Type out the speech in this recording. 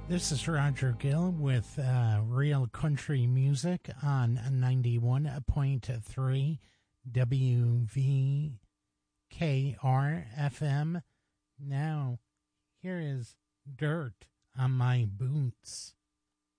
This is Roger Gill with Real Country Music on 91.3 WVKR FM. Now, here is Dirt on My Boots.